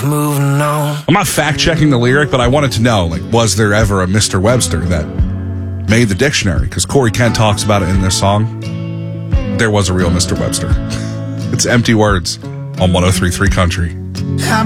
moving on. I'm not fact-checking the lyric, but I wanted to know, like, was there ever a Mr. Webster that made the dictionary? Because Corey Kent talks about it in this song. There was a real Mr. Webster. It's Empty Words on 103.3 Country.